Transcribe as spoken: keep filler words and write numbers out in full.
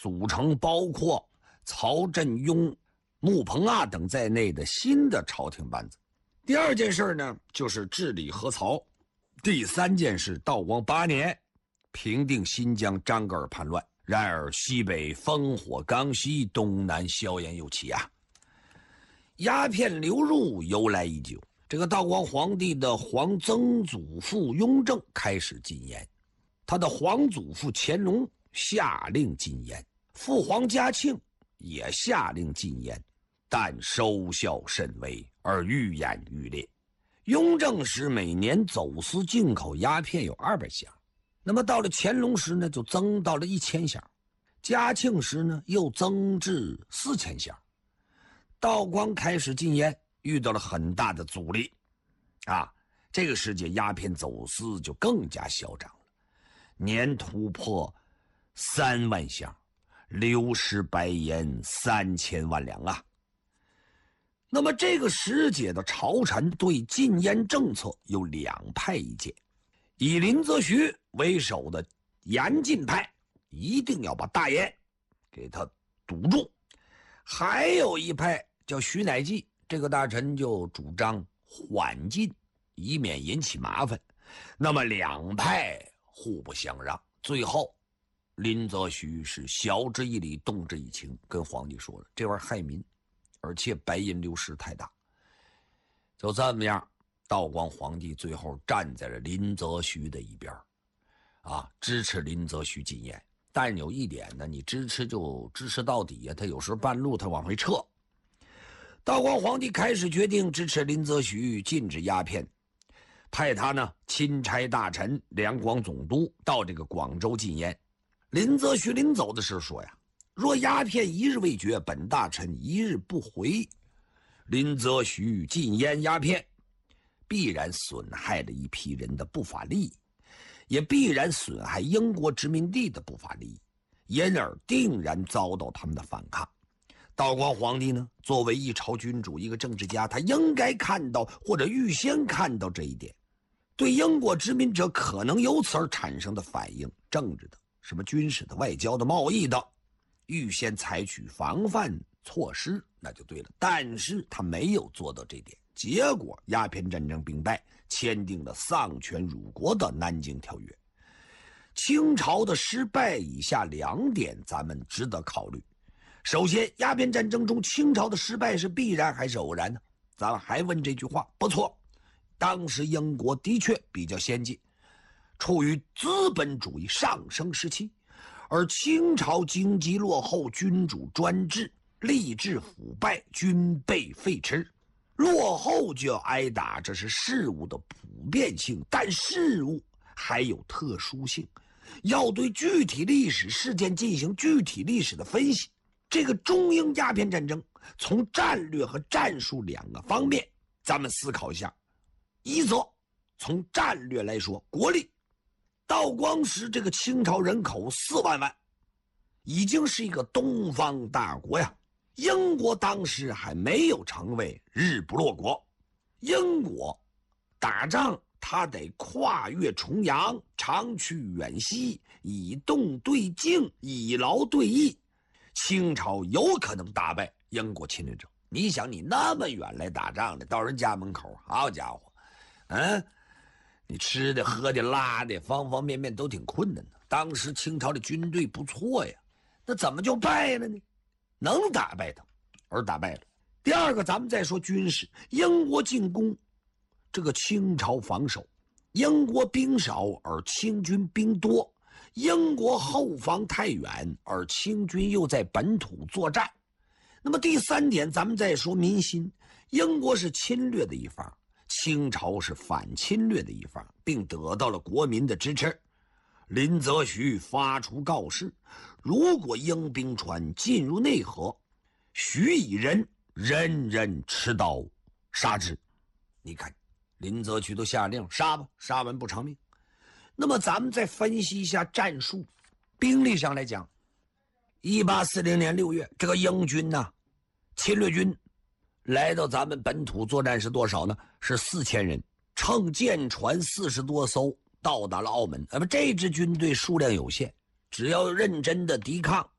组成包括曹振庸、穆鹏啊等在内的新的朝廷班子。第二件事呢，就是治理河曹。第三件事，道光八年平定新疆张格尔叛乱。然而西北烽火刚熄，东南硝烟又起啊！鸦片流入由来已久。这个道光皇帝的皇曾祖父雍正开始禁烟，他的皇祖父乾隆下令禁烟，父皇嘉庆也下令禁烟，但收效甚微，而愈演愈烈。雍正时每年走私进口鸦片有二百箱，那么到了乾隆时呢，就增到了一千箱，嘉庆时呢又增至四千箱。道光开始禁烟，遇到了很大的阻力啊！这个时节鸦片走私就更加嚣张了，年突破三万箱，流失白烟三千万两啊！那么这个时节的朝臣对禁烟政策有两派意见，以林则徐为首的严禁派一定要把大烟给他堵住，还有一派叫徐乃济，这个大臣就主张缓禁，以免引起麻烦。那么两派互不相让，最后林则徐是晓之以理，动之以情，跟皇帝说了，这玩意儿害民，而且白银流失太大。就这么样，道光皇帝最后站在了林则徐的一边啊，支持林则徐禁烟。但有一点呢，你支持就支持到底啊，他有时候半路他往回撤。道光皇帝开始决定支持林则徐禁止鸦片，派他呢钦差大臣两广总督到这个广州禁烟。林则徐临走的时候说呀，若鸦片一日未绝，本大臣一日不回。林则徐禁烟鸦片，必然损害了一批人的不法利益，也必然损害英国殖民地的不法利益，因而定然遭到他们的反抗。道光皇帝呢，作为一朝君主，一个政治家，他应该看到或者预先看到这一点，对英国殖民者可能由此而产生的反应，政治的、什么军事的、外交的、贸易的，预先采取防范措施，那就对了。但是他没有做到这点，结果鸦片战争兵败，签订了丧权辱国的南京条约。清朝的失败，以下两点咱们值得考虑。首先，鸦片战争中清朝的失败是必然还是偶然呢？咱们还问这句话，不错，当时英国的确比较先进，处于资本主义上升时期，而清朝经济落后，君主专制，吏治腐败，军备废弛，落后就要挨打，这是事物的普遍性。但事物还有特殊性，要对具体历史事件进行具体历史的分析。这个中英鸦片战争从战略和战术两个方面咱们思考一下。一则从战略来说，国力，道光时这个清朝人口四万万，已经是一个东方大国呀。英国当时还没有成为日不落国，英国打仗他得跨越重洋，长驱远西，以动对静，以劳对逸。清朝有可能打败英国侵略者。你想，你那么远来打仗的，到人家门口，好家伙，嗯，你吃的喝的拉的方方面面都挺困难的。当时清朝的军队不错呀，那怎么就败了呢？能打败他，而打败了。第二个，咱们再说军事，英国进攻，这个清朝防守，英国兵少而清军兵多，英国后防太远，而清军又在本土作战。那么第三点，咱们再说民心，英国是侵略的一方，清朝是反侵略的一方，并得到了国民的支持。林则徐发出告示，如果英兵船进入内河，许以人人人持刀杀之。你看，林则徐都下令杀吧，杀完不偿命。那么咱们再分析一下战术，兵力上来讲，一八四零年六月，这个英军呢、啊，侵略军来到咱们本土作战是多少呢？是四千人，乘舰船四十多艘，到达了澳门。那么这支军队数量有限，只要认真的抵抗，